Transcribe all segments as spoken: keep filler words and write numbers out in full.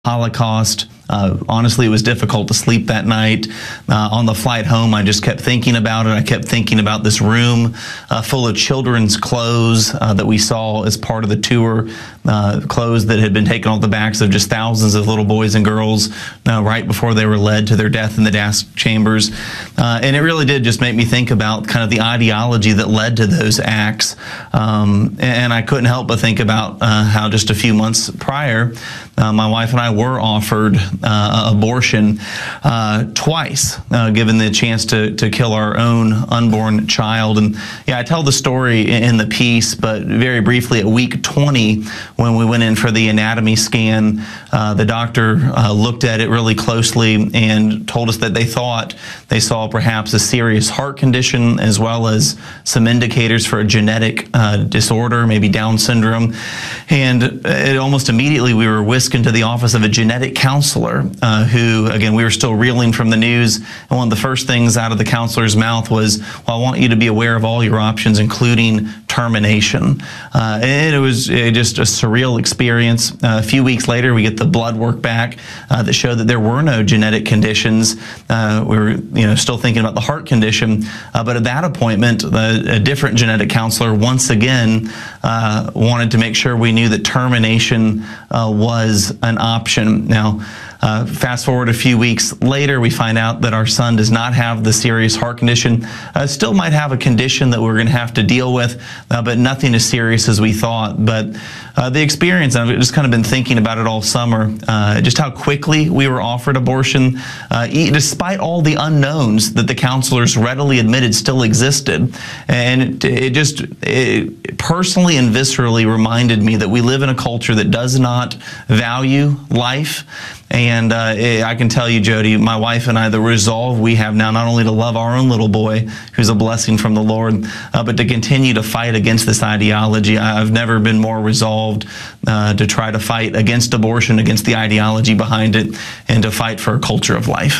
Holocaust. Uh, honestly, it was difficult to sleep that night. Uh, on the flight home, I just kept thinking about it. I kept thinking about this room uh, full of children's clothes uh, that we saw as part of the tour, uh, clothes that had been taken off the backs of just thousands of little boys and girls uh, right before they were led to their death in the gas chambers. Uh, and it really did just make me think about kind of the ideology that led to those acts. Um, and I couldn't help but think about uh, how just a few months prior, uh, my wife and I were offered Uh, abortion uh, twice, uh, given the chance to, to kill our own unborn child. And yeah, I tell the story in, in the piece, but very briefly, at week twenty, when we went in for the anatomy scan, uh, the doctor uh, looked at it really closely and told us that they thought they saw perhaps a serious heart condition, as well as some indicators for a genetic uh, disorder, maybe Down syndrome. And it, almost immediately we were whisked into the office of a genetic counselor, Uh, who, again, we were still reeling from the news. And one of the first things out of the counselor's mouth was, well, I want you to be aware of all your options, including termination. Uh, and it was uh, just a surreal experience. Uh, a few weeks later, we get the blood work back uh, that showed that there were no genetic conditions. Uh, we were, you know, still thinking about the heart condition. Uh, but at that appointment, the, a different genetic counselor once again uh, wanted to make sure we knew that termination uh, was an option. Now, Uh, fast forward a few weeks later, we find out that our son does not have the serious heart condition. Uh, still might have a condition that we're going to have to deal with, uh, but nothing as serious as we thought. But uh, the experience, I've just kind of been thinking about it all summer, uh, just how quickly we were offered abortion, uh, e despite all the unknowns that the counselors readily admitted still existed. And it, it just it personally and viscerally reminded me that we live in a culture that does not value life. And uh, I can tell you, Jody, my wife and I, the resolve we have now, not only to love our own little boy, who's a blessing from the Lord, uh, but to continue to fight against this ideology. I've never been more resolved uh, to try to fight against abortion, against the ideology behind it, and to fight for a culture of life.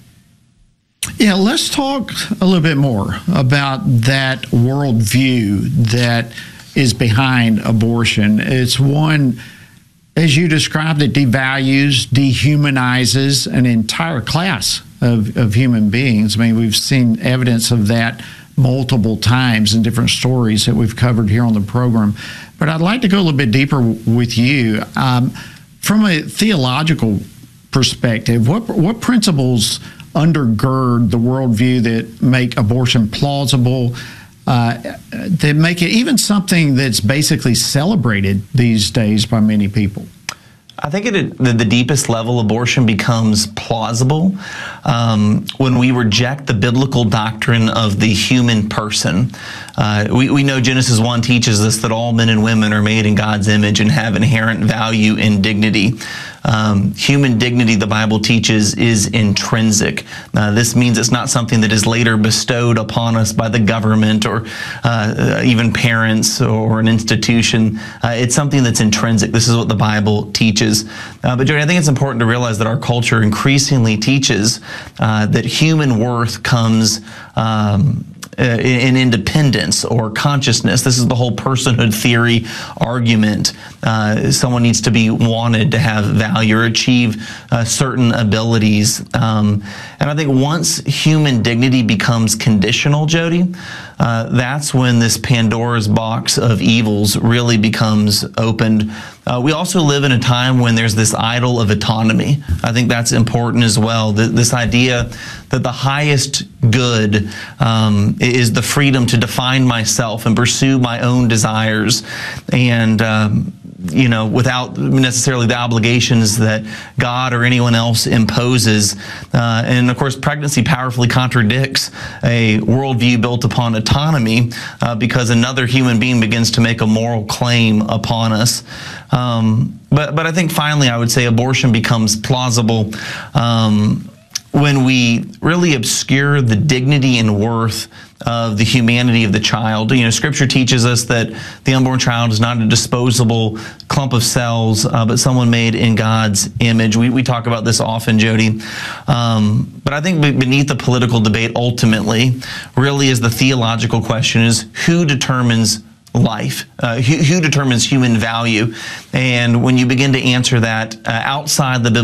Yeah, let's talk a little bit more about that worldview that is behind abortion. It's one, as you described, it devalues, dehumanizes an entire class of, of human beings. I mean, we've seen evidence of that multiple times in different stories that we've covered here on the program. But I'd like to go a little bit deeper with you. Um, from a theological perspective, what, what principles undergird the worldview that make abortion plausible, Uh, that make it even something that's basically celebrated these days by many people? I think at the, the deepest level, abortion becomes plausible um, when we reject the biblical doctrine of the human person. Uh, we, we know Genesis one teaches us that all men and women are made in God's image and have inherent value and dignity. Um, human dignity, the Bible teaches, is intrinsic. Uh, this means it's not something that is later bestowed upon us by the government or uh, even parents or an institution. Uh, it's something that's intrinsic. This is what the Bible teaches. Uh, but Jody, I think it's important to realize that our culture increasingly teaches uh, that human worth comes um, in independence or consciousness. This is the whole personhood theory argument. Uh, someone needs to be wanted to have value or achieve uh, certain abilities. Um, and I think once human dignity becomes conditional, Jody, uh, that's when this Pandora's box of evils really becomes opened. Uh, we also live in a time when there's this idol of autonomy. I think that's important as well. Th this idea that the highest good um, is the freedom to define myself and pursue my own desires, and um, you know, without necessarily the obligations that God or anyone else imposes. Uh, and of course, pregnancy powerfully contradicts a worldview built upon autonomy uh, because another human being begins to make a moral claim upon us. Um, but, but I think finally, I would say abortion becomes plausible um, when we really obscure the dignity and worth of the humanity of the child. You know, Scripture teaches us that the unborn child is not a disposable clump of cells, uh, but someone made in God's image. We, we talk about this often, Jody. Um, but I think beneath the political debate, ultimately, really is the theological question is who determines life? Uh, who, who determines human value? And when you begin to answer that uh, outside the